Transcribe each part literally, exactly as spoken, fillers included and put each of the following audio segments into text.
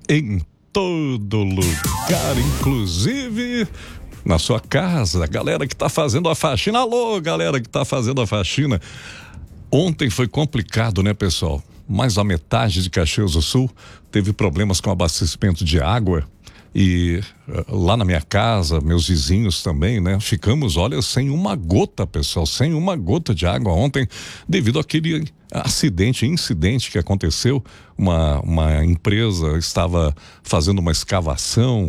em todo lugar, inclusive na sua casa. A galera que está fazendo a faxina, alô, galera que está fazendo a faxina. Ontem foi complicado, né, pessoal? Mais a metade de Caxias do Sul teve problemas com abastecimento de água. E uh, lá na minha casa, meus vizinhos também, né? Ficamos, olha, sem uma gota, pessoal, sem uma gota de água ontem, devido àquele acidente, incidente que aconteceu. Uma, uma empresa estava fazendo uma escavação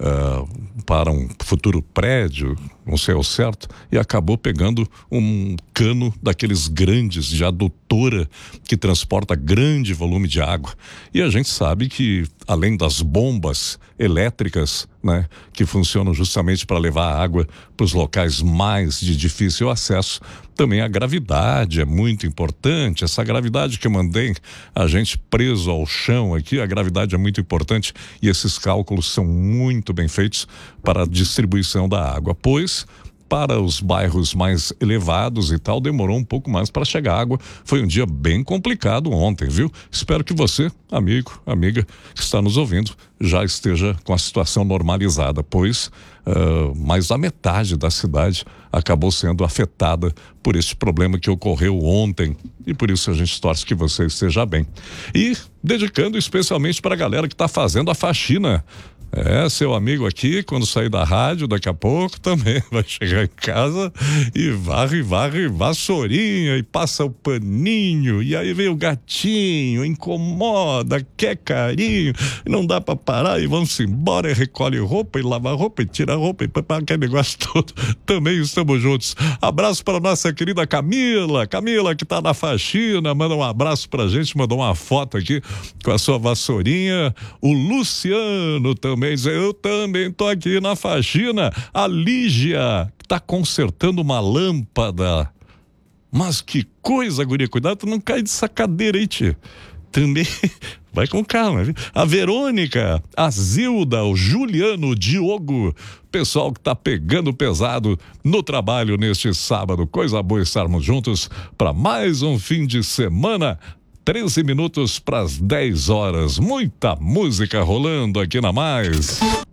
uh, para um futuro prédio, não sei ao certo, e acabou pegando um cano daqueles grandes de adutora que transporta grande volume de água. E a gente sabe que, além das bombas elétricas, né, que funcionam justamente para levar a água para os locais mais de difícil acesso, também a gravidade é muito importante. Essa gravidade que mantém a gente preso ao chão aqui, a gravidade é muito importante, e esses cálculos são muito bem feitos para a distribuição da água, pois para os bairros mais elevados e tal, demorou um pouco mais para chegar água. Foi um dia bem complicado ontem, viu? Espero que você, amigo, amiga, que está nos ouvindo, já esteja com a situação normalizada, pois uh, mais da metade da cidade acabou sendo afetada por esse problema que ocorreu ontem. E por isso a gente torce que você esteja bem. E dedicando especialmente para a galera que está fazendo a faxina. É, seu amigo aqui, quando sair da rádio, daqui a pouco também vai chegar em casa e varre, varre, vassourinha e passa o paninho, e aí vem o gatinho, incomoda, quer carinho, não dá pra parar e vamos embora, e recolhe roupa, e lava roupa, e tira roupa, e para aquele negócio todo. Também estamos juntos. Abraço para nossa querida Camila, Camila que tá na faxina, manda um abraço pra gente, mandou uma foto aqui com a sua vassourinha. O Luciano também eu também tô aqui na faxina. A Lígia tá consertando uma lâmpada. Mas que coisa, guria, cuidado, tu não cai dessa cadeira aí, tio. Também, vai com calma, viu? A Verônica, a Zilda, o Juliano, o Diogo, pessoal que tá pegando pesado no trabalho neste sábado. Coisa boa estarmos juntos para mais um fim de semana. treze minutos para as dez horas. Muita música rolando aqui na Mais.